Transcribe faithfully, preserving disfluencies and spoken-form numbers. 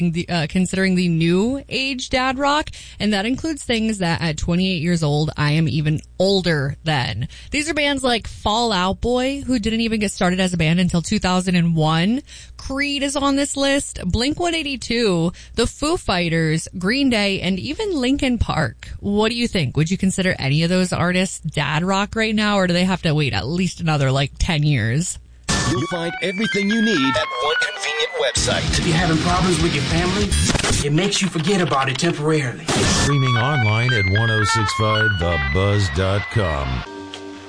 the, uh, considering the new age dad rock, and that includes things that at twenty-eight years old, I am even older than. These are bands like Fall Out Boy, who didn't even get started as a band until two thousand one. Creed is on this list, Blink one eighty-two, the Foo Fighters, Green Day, and even Linkin Park. What do you think? Would you consider any of those artists dad rock right now, or do they have to wait at least another like ten years? You'll find everything you need at one convenient website. If you're having problems with your family, it makes you forget about it temporarily. Streaming online at ten sixty-five the buzz dot com.